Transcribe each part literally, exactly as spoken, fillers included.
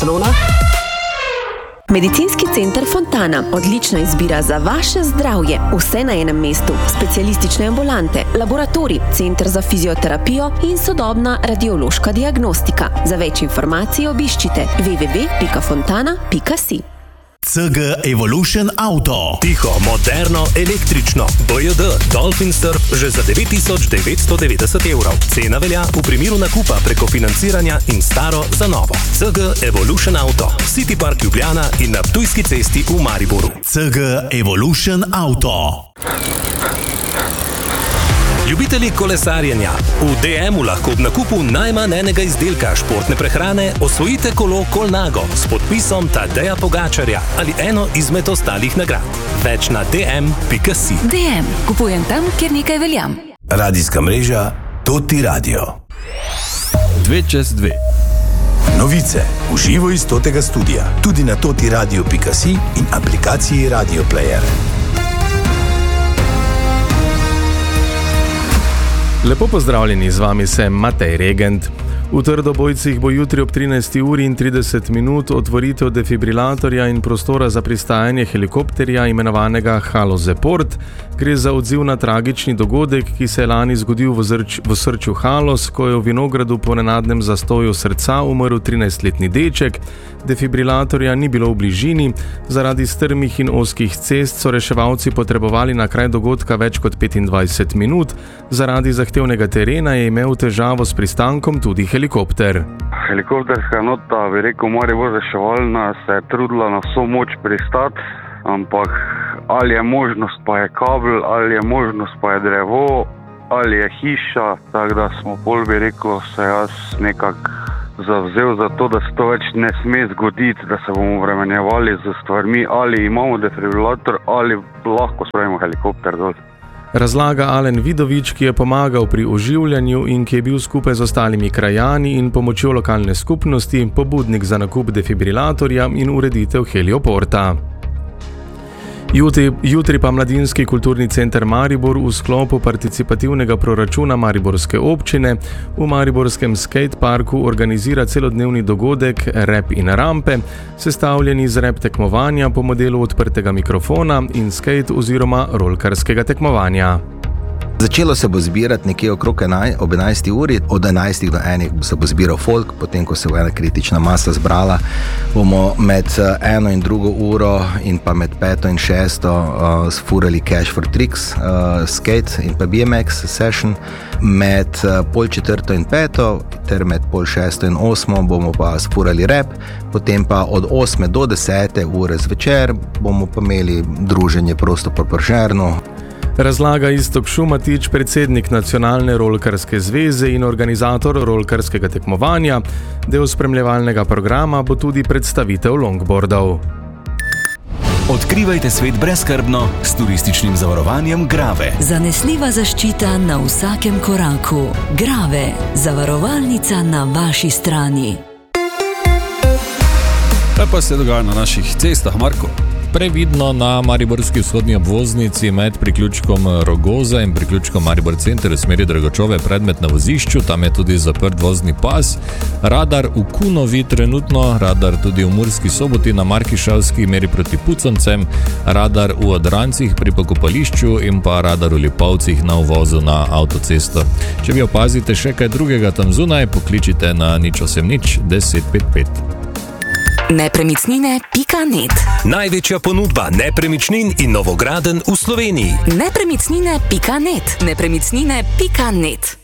Barcelona. Medicinski center Fontana. Odlična izbira za vaše zdravje. Vse na enem mestu. Specialistične ambulante, laboratorij, center za fizioterapijo in sodobna radiološka diagnostika. Za več informacij obiščite w w w pika fontana pika si. C G Evolution Auto. Tiho, moderno, električno. B J D Dolphin Surf že za devet tisoč devetsto devetdeset evrov. Cena velja v primeru nakupa preko financiranja in staro za novo. C G Evolution Auto. City Park Ljubljana in na Ptujski cesti v Mariboru. C G Evolution Auto. Ljubitelji kolesarjenja. V D M-u lahko ob nakupu najmanj enega izdelka športne prehrane osvojite kolo Colnago s podpisom Tadeja Pogačarja ali eno izmed ostalih nagrad. Več na d m pika si. D M. Kupujem tam, kjer nekaj veljam. Radijska mreža Toti Radio. Dve čez dve. Novice v živo iz Totega studia. Tudi na toti radio pika si in aplikaciji Radio Player. Lepo pozdravljeni, z vami sem Matej Regent. V Trdobojcih bo jutri ob trinajsti uri in trideset minut otvoritev defibrilatorja in prostora za pristajanje helikopterja imenovanega Haloze Port. Gre za odziv na tragični dogodek, ki se je lani zgodil v, zrč, v srču Halos, ko je v Vinogradu po nenadnem zastoju srca umrl trinajstletni deček. Defibrilatorja ni bilo v bližini. Zaradi strmih in ozkih cest so reševalci potrebovali na kraj dogodka več kot petindvajset minut. Zaradi zahtevnega terena je imel težavo s pristankom tudi helikopter. Helikopterska enota, bi rekel, Maribor reševalna, se je trudila na vso moč pristati, ampak ali je možnost, pa je kabel, ali je možnost, pa je drevo, ali je hiša, tako da smo pol, bi rekel, se jaz nekako zavzel za to, da se to več ne sme zgoditi, da se bomo vremenjevali z stvarmi, ali imamo defibrilator, ali lahko spravimo helikopter dol. Razlaga Alen Vidovič, ki je pomagal pri oživljanju in ki je bil skupaj z ostalimi krajani in pomočjo lokalne skupnosti pobudnik za nakup defibrilatorja in ureditev helioporta. Jutri, jutri pa Mladinski kulturni center Maribor v sklopu participativnega proračuna Mariborske občine v Mariborskem skateparku organizira celodnevni dogodek Rap in rampe, sestavljen iz rap tekmovanja po modelu odprtega mikrofona in skate oziroma rolkarskega tekmovanja. Začelo se bo zbirati nekje okrog enaj, ob enajsti uri, od enajstih do enih se bo zbiral folk, potem ko se bo ena kritična masa zbrala, bomo med eno in drugo uro in pa med peto in šesto uh, sfurali Cash for Tricks, uh, skate in pa B M X session, med uh, pol četrto in peto ter med pol šesto in osmo bomo pa sfurali rap, potem pa od osme do desete ure zvečer bomo pa imeli druženje prosto po Poržernu. Razlaga Iztok Šumatič, predsednik Nacionalne rolkarske zveze in organizator rolkarskega tekmovanja. Del spremljevalnega programa bo tudi predstavitev longboardov. Odkrivajte svet brezskrbno s turističnim zavarovanjem Grave. Zanesljiva zaščita na vsakem koraku. Grave, zavarovalnica na vaši strani. Kaj pa se dogaja na naših cestah, Marko? Previdno na mariborski vzhodni obvoznici med priključkom Rogoza in priključkom Maribor center v smeri Dragočove predmet na vozišču, tam je tudi zaprt vozni pas. Radar v Kunovi trenutno, radar tudi v Murski Soboti na Markišavski meri proti Puconcem, radar v Odrancih pri pokopališču in pa radar v Lipovcih na uvozu na avtocesto. Če vi opazite še kaj drugega tam zunaj, pokličite na nič osem nič deset pet pet. nepremičnine pika net. Največja ponudba nepremičnin in novogradenj v Sloveniji. nepremičnine pika net. nepremičnine pika net.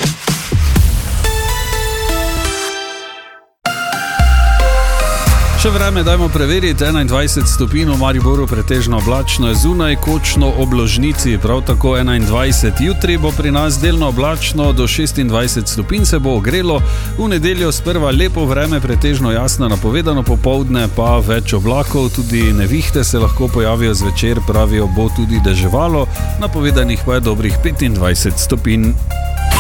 Še vreme dajmo preveriti, enaindvajset stopinj v Mariboru, pretežno oblačno je zunaj, kočno ob Ložnici, prav tako enaindvajset. Jutri bo pri nas delno oblačno, do šestindvajset stopinj se bo ogrelo. V nedeljo sprva lepo vreme, pretežno jasno napovedano, popoldne pa več oblakov, tudi nevihte se lahko pojavijo zvečer, pravijo bo tudi deževalo, napovedanih pa je dobrih petindvajset stopinj.